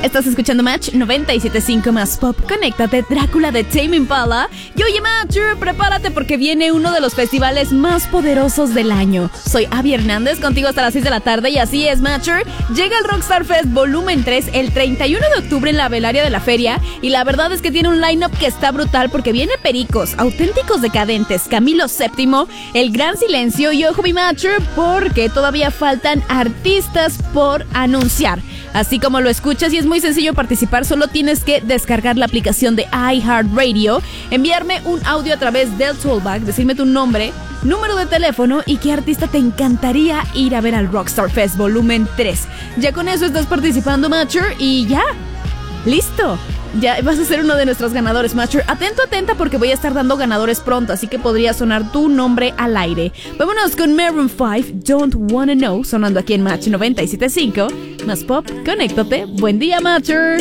Estás escuchando Match 97.5 más Pop. Conéctate, Drácula de Tame Impala. Y oye, Matcher, prepárate porque viene uno de los festivales más poderosos del año. Soy Abby Hernández, contigo hasta las 6 de la tarde. Y así es, Matcher. Llega el Rockstar Fest Volumen 3 el 31 de octubre en la Velaria de la Feria. Y la verdad es que tiene un line-up que está brutal porque viene Pericos, Auténticos Decadentes, Camilo VII, El Gran Silencio. Y ojo, mi Matcher, porque todavía faltan artistas por anunciar. Así como lo escuchas, y es muy sencillo participar, solo tienes que descargar la aplicación de iHeartRadio, enviarme un audio a través del Toolback, decirme tu nombre, número de teléfono y qué artista te encantaría ir a ver al Rockstar Fest Volumen 3. Ya con eso estás participando, Matcher, y ya, listo. Ya vas a ser uno de nuestros ganadores, Matcher. Atento, atenta, porque voy a estar dando ganadores pronto, así que podría sonar tu nombre al aire. Vámonos con Maroon 5, Don't Wanna Know, sonando aquí en Match 97.5. Más Pop, conéctate. Buen día, Matcher.